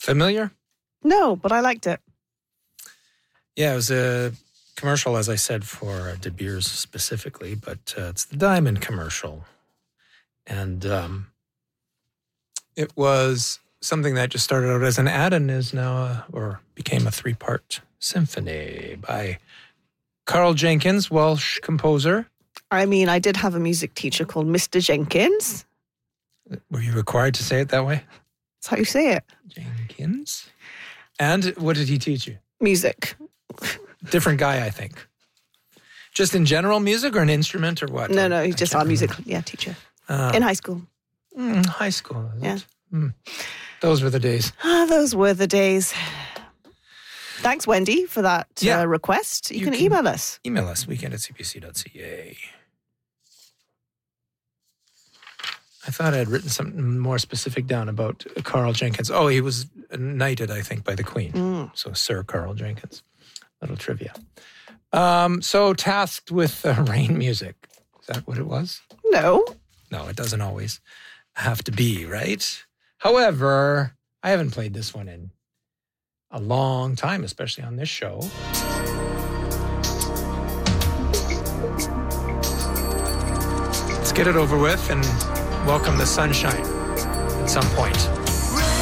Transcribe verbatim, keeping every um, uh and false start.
Familiar? No, but I liked it. Yeah, it was a commercial, as I said, for De Beers specifically, but uh, it's the Diamond commercial. And um, it was something that just started out as an ad and is now, a, or became a three-part symphony by Carl Jenkins, Welsh composer. I mean, I did have a music teacher called Mister Jenkins. Were you required to say it that way? That's how you say it. Jenkins. And what did he teach you? Music. Different guy, I think. Just in general music or an instrument or what? No, no, he's I just can't our music remember. yeah, teacher. Uh, In high school. mm, high school, is Yeah. it? Mm. Those were the days. Ah, those were the days. Thanks, Wendy, for that Yeah. uh, request. You, You can, can- email us. Email us, weekend at c b c dot c a. I thought I had written something more specific down about Carl Jenkins. Oh, he was knighted, I think, by the Queen. Mm. So Sir Carl Jenkins. Little trivia. Um, so tasked with uh, rain music. Is that what it was? No. No, it doesn't always have to be, right? However, I haven't played this one in a long time, especially on this show. Let's get it over with and welcome the sunshine at some point.